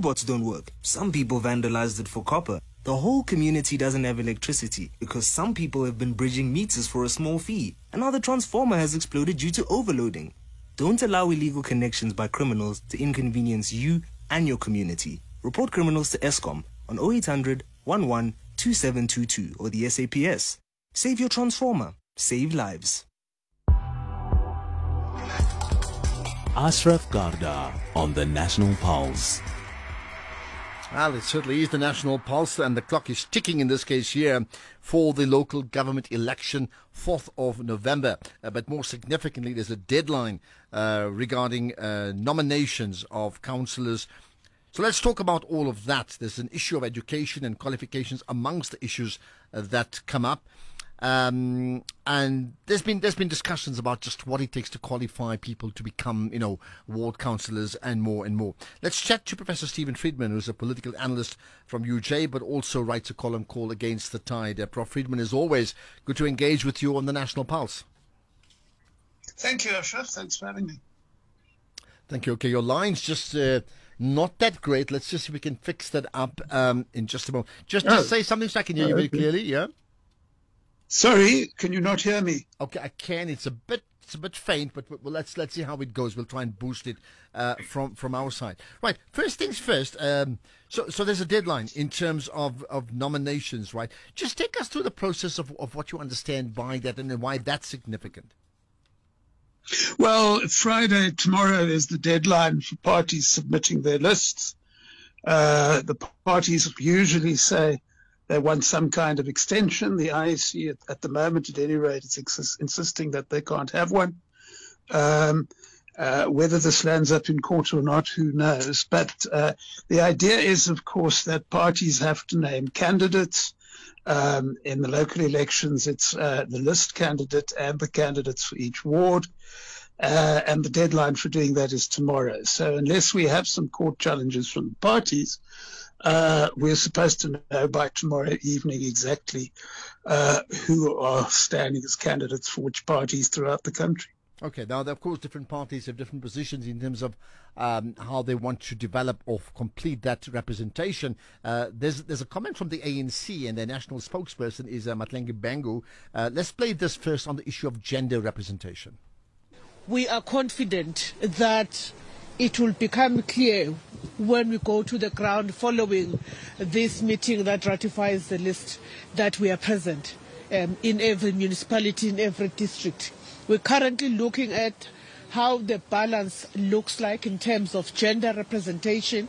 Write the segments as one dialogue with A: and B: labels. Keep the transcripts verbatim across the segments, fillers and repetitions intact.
A: robots don't work. Some people vandalized it for copper. The whole community doesn't have electricity because some people have been bridging meters for a small fee. And now the transformer has exploded due to overloading. Don't allow illegal connections by criminals to inconvenience you and your community. Report criminals to Eskom on oh eight hundred, eleven, twenty-seven twenty-two or the S A P S. Save your transformer. Save lives.
B: Ashraf Garda on the National Pulse.
C: Well, it certainly is the National Pulse, and the clock is ticking in this case here for the local government election, fourth of November. Uh, but more significantly, there's a deadline uh, regarding uh, nominations of councillors. So let's talk about all of that. There's an issue of education and qualifications amongst the issues uh, that come up. Um, and there's been there's been discussions about just what it takes to qualify people to become, you know, ward councillors and more and more. Let's chat to Professor Stephen Friedman, who's a political analyst from U J, but also writes a column called Against the Tide. Uh, Professor Friedman, as always, good to engage with you on the National Pulse.
D: Thank you, Ashraf. Thanks for having me.
C: Thank you. Okay, your line's just uh, not that great. Let's just see if we can fix that up um, in just a moment. Just,
D: oh.
C: just say something so I can hear you very clearly, yeah?
D: Sorry, can you not hear me?
C: Okay, I can. It's a bit, it's a bit faint, but well, let's let's see how it goes. We'll try and boost it uh, from from our side. Right. First things first. Um, so so there's a deadline in terms of, of nominations, right? Just take us through the process of of what you understand by that and then why that's significant.
D: Well, Friday tomorrow is the deadline for parties submitting their lists. Uh, the parties usually say they want some kind of extension. The I E C, at, at the moment, at any rate, is ex- insisting that they can't have one. Um, uh, whether this lands up in court or not, who knows? But uh, the idea is, of course, that parties have to name candidates. Um, in the local elections, it's uh, the list candidate and the candidates for each ward. Uh, and the deadline for doing that is tomorrow. So unless we have some court challenges from the parties, Uh, we're supposed to know by tomorrow evening exactly uh, who are standing as candidates for which parties throughout the country.
C: Okay, now, of course, different parties have different positions in terms of um, how they want to develop or complete that representation. Uh, there's there's a comment from the A N C, and their national spokesperson is uh, Mahlengi Bhengu. Uh, let's play this first on the issue of gender representation.
E: We are confident that it will become clear when we go to the ground following this meeting that ratifies the list that we are present um, in every municipality, in every district. We're currently looking at how the balance looks like in terms of gender representation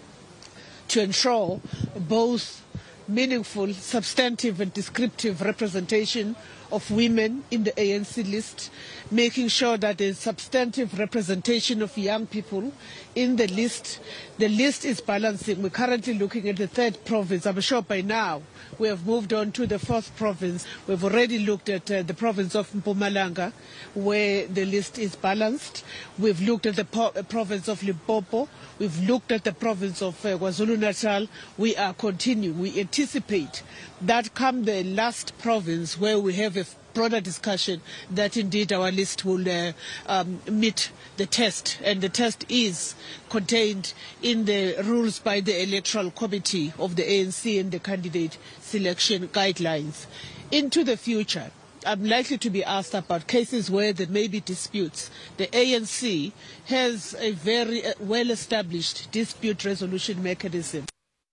E: to ensure both meaningful, substantive and descriptive representation of women in the A N C list, making sure that there's substantive representation of young people in the list. The list is balancing. We're currently looking at the third province. I'm sure by now we have moved on to the fourth province. We've already looked at uh, the province of Mpumalanga, where the list is balanced. We've looked at the po- province of Limpopo. We've looked at the province of uh, KwaZulu-Natal. We are continuing. We anticipate that come the last province where we have a broader discussion that indeed our list will uh, um, meet the test, and the test is contained in the rules by the Electoral Committee of the A N C and the candidate selection guidelines. Into the future, I'm likely to be asked about cases where there may be disputes. The A N C has a very uh, well-established dispute resolution mechanism.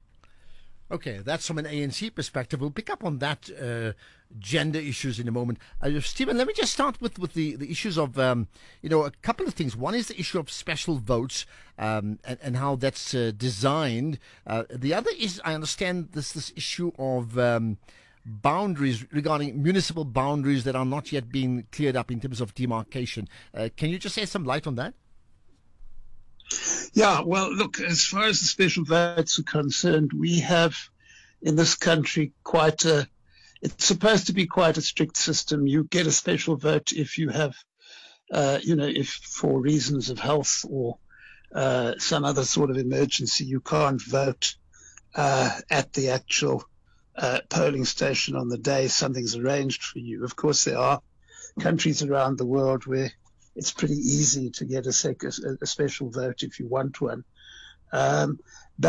C: Okay, that's from an A N C perspective. We'll pick up on that uh, gender issues in a moment. Uh, Stephen, let me just start with, with the, the issues of, um, you know, a couple of things. One is the issue of special votes um, and, and how that's uh, designed. Uh, the other is, I understand, this, this issue of um, boundaries regarding municipal boundaries that are not yet being cleared up in terms of demarcation. Uh, can you just shed some light on that?
D: Yeah, well, look, as far as the special votes are concerned, we have in this country quite a, it's supposed to be quite a strict system. You get a special vote if you have, uh, you know, if for reasons of health or uh, some other sort of emergency, you can't vote uh, at the actual uh, polling station on the day something's arranged for you. Of course, there are countries around the world where it's pretty easy to get a, sec- a, a special vote if you want one. Um,